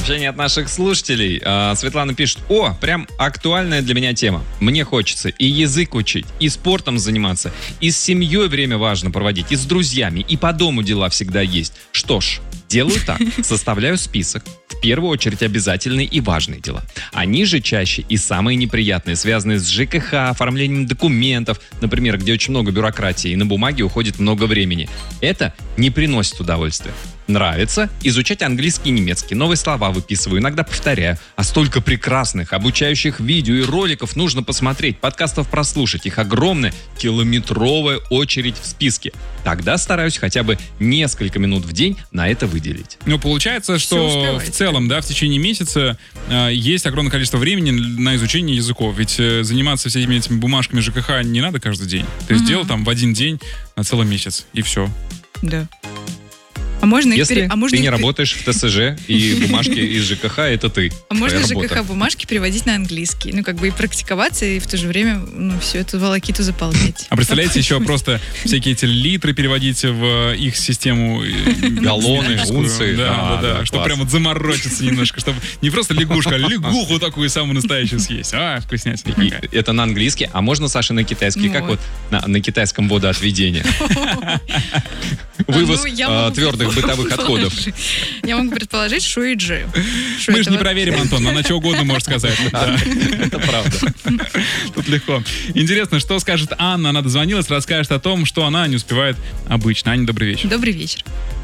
сообщение от наших слушателей. Светлана пишет: прям актуальная для меня тема. Мне хочется и язык учить, и спортом заниматься, и с семьей время важно проводить, и с друзьями, и по дому дела всегда есть. Что ж, делаю так. Составляю список. В первую очередь обязательные и важные дела. Они же чаще и самые неприятные, связанные с ЖКХ, оформлением документов, например, где очень много бюрократии, и на бумаге уходит много времени. Это не приносит удовольствия. Нравится изучать английский и немецкий, новые слова выписываю, иногда повторяю. А столько прекрасных, обучающих видео и роликов нужно посмотреть, подкастов прослушать. Их огромная километровая очередь в списке. Тогда стараюсь хотя бы несколько минут в день на это выделить. Ну, получается, что в целом, да, в течение месяца есть огромное количество времени на изучение языков. Ведь заниматься всеми этими бумажками ЖКХ не надо каждый день. Ты сделал там в один день на целый месяц, и все. Да. А можно Если ты не работаешь в ТСЖ, и бумажки из ЖКХ — это ты. А можно ЖКХ бумажки переводить на английский? Ну, как бы и практиковаться, и в то же время, всю эту волокиту заполнять. А представляете, еще просто всякие эти литры переводить в их систему. Галлоны, унции. Да, чтобы прям вот заморочиться немножко, чтобы не просто лягушка, а лягуху такую самую настоящую съесть. Вкуснятина какая. Это на английский, а можно, Саша, на китайский? Как вот на китайском водоотведение? Вывоз твердых бытовых отходов. Я могу предположить шуиджи. Мы же не проверим, Антон, она чего угодно может сказать. Это правда. Тут легко. Интересно, что скажет Анна? Она дозвонилась, расскажет о том, что она не успевает обычно. Аня, добрый вечер. Добрый вечер.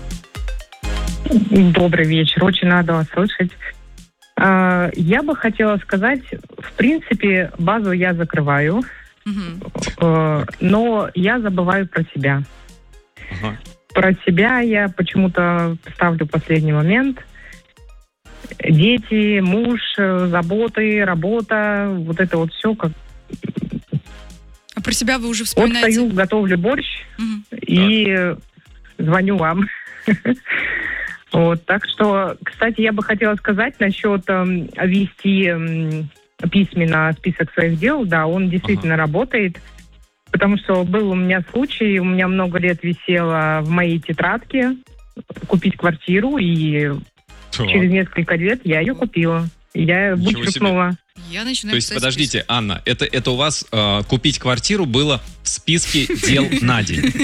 Добрый вечер. Очень рада вас слышать. Я бы хотела сказать, в принципе, базу я закрываю, но я забываю про себя. Про себя я почему-то ставлю последний момент. Дети, муж, заботы, работа, вот это вот все как... А про себя вы уже вспоминаете? Вот стою, готовлю борщ и звоню вам. Вот, так что, кстати, я бы хотела сказать насчет вести письменно список своих дел. Да, он действительно работает. Потому что был у меня случай, у меня много лет висело в моей тетрадке купить квартиру, и через несколько лет я ее купила. Я вычеркнула. То есть, подождите, Анна, это у вас купить квартиру было в списке дел на день?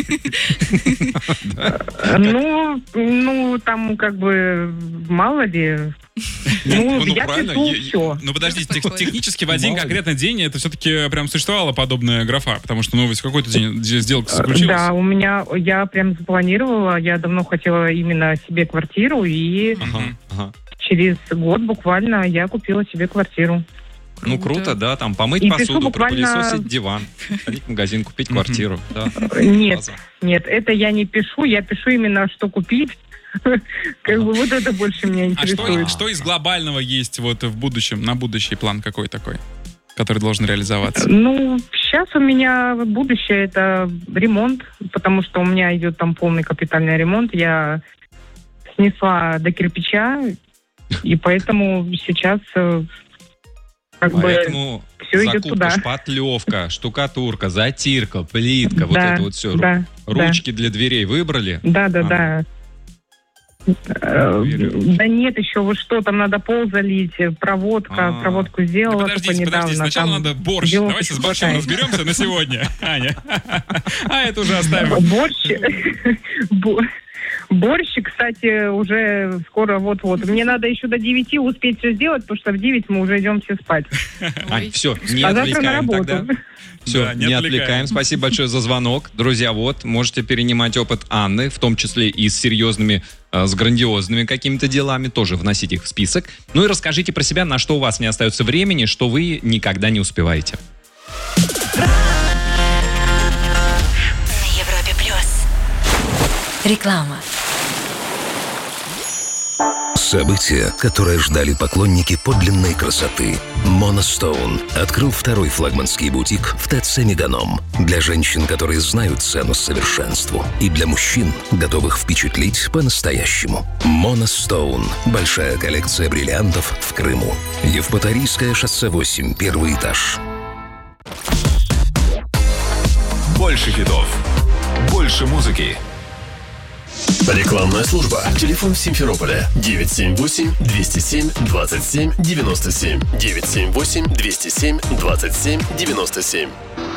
Ну, там как бы мало ли... я пишу все. Ну, подождите, технически в один конкретный день это все-таки прям существовала подобная графа, потому что, в какой-то день сделка заключилась. Да, я прям запланировала, я давно хотела именно себе квартиру, и через год буквально я купила себе квартиру. Ну, круто, да, там помыть посуду, пропылесосить диван, ходить в магазин, купить квартиру. Нет, это я не пишу, я пишу именно, что купить. Как бы вот это больше меня интересует. А что из глобального есть вот в будущем, на будущий план какой такой, который должен реализоваться? Ну, сейчас у меня будущее — это ремонт, потому что у меня идет там полный капитальный ремонт. Я снесла до кирпича, и поэтому сейчас Поэтому все идет туда. Шпатлевка, штукатурка, затирка, плитка, вот это вот все. Ручки для дверей выбрали? Да. Да нет, еще вот что там надо, пол залить, проводку сделала. Подождите, сначала надо борщ. Давайте с борщом разберемся на сегодня, Аня. А это уже оставим. Борщ, кстати, уже скоро вот-вот. Мне надо еще до 9 успеть все сделать, потому что в 9 мы уже идем все спать. Ань, все, не отвлекаем тогда. Все, да, не отвлекаем. Спасибо большое за звонок. Друзья, вот, можете перенимать опыт Анны, в том числе и с серьезными, с грандиозными какими-то делами, тоже вносить их в список. Ну и расскажите про себя, на что у вас не остается времени, что вы никогда не успеваете. Реклама. Событие, которое ждали поклонники подлинной красоты. Monostoun открыл второй флагманский бутик в ТЦ Меганом. Для женщин, которые знают цену совершенству. И для мужчин, готовых впечатлить по-настоящему. Monostoun. Большая коллекция бриллиантов в Крыму. Евпаторийское шоссе 8, первый этаж. Больше хитов. Больше музыки. Рекламная служба. Телефон в Симферополе 978-207-27-97. 978-207-27-97.